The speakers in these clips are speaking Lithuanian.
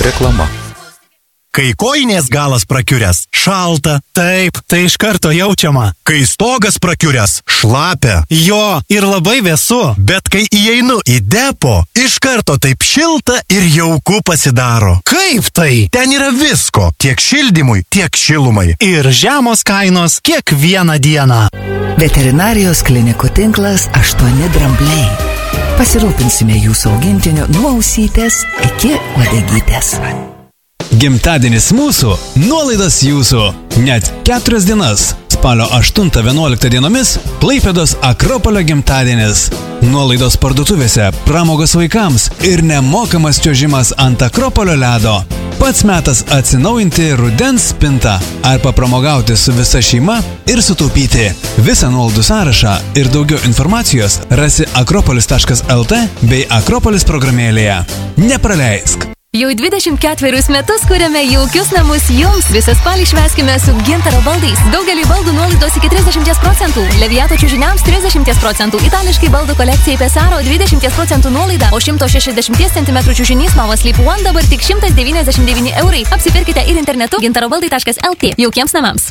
Reklama. Kai kojinės galas prakiuręs, šalta. Taip, tai iš karto jaučiama. Kai stogas prakiuręs, šlapia. Jo, ir labai vėsu. Bet kai įeinu į depo, iš karto taip šilta ir jauku pasidaro. Kaip tai? Ten yra visko, tiek šildymui, tiek šilumai. Ir žemos kainos kiekvieną dieną. Veterinarijos klinikų tinklas 8 drambliai. Pasirūpinsime jūsų augintiniu nuo ausytės iki uodegytės. Gimtadienis mūsų, nuolaidas jūsų. Net 4 dienas. Spalio 8-11 dienomis Klaipėdos Akropolio gimtadienis. Nuolaidos parduotuvėse, pramogos vaikams ir nemokamas čiuožimas ant Akropolio ledo. Pats metas atsinaujinti rudens spintą ar papramogauti su visa šeima ir sutaupyti. Visą nuolaidų sąrašą ir daugiau informacijos rasi akropolis.lt bei Akropolis programėlėje. Nepraleisk! Jau 24 metus kuriame jaukius namus jums. Visą spalį švęskime su Gintaro baldais. Daugelį baldų nuolaidos iki 30%. Leviato čiužiniams 30%. Itališkai baldų kolekcijai Pesaro 20% nuolaida. O 160 cm čiužinys Nova Sleep One dabar tik 199 eurai. Apsipirkite ir internetu gintarobaldai.lt. Jaukiems namams.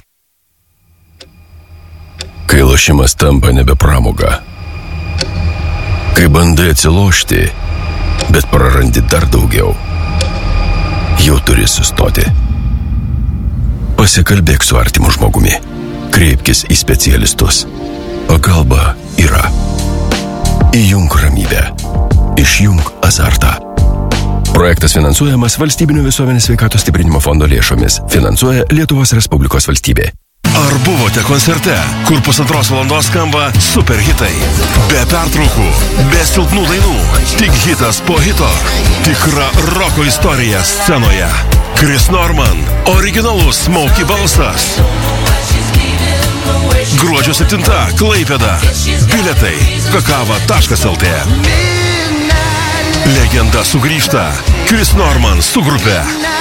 Kai lošimas tampa nebe pramoga. Kai bandai atsilošti, bet prarandi dar daugiau. Jau turi sustoti. Pasikalbėk su artimu žmogumi. Kreipkis į specialistus. Pagalba yra. Įjunk ramybę. Išjunk azartą. Projektas finansuojamas Valstybinio visuomenės sveikatos stiprinimo fondo lėšomis. Finansuoja Lietuvos Respublikos valstybė. Ar buvote koncerte, kur 1,5 valandos skamba super hitai? Be pertraukų, be silpnų dainų, tik hitas po hito. Tikra roko istorija scenoje. Chris Norman, originalus Smokey balsas. Gruodžio 7, Klaipėda. Bilietai kakava.lt. Legenda sugrįžta. Chris Norman su grupe.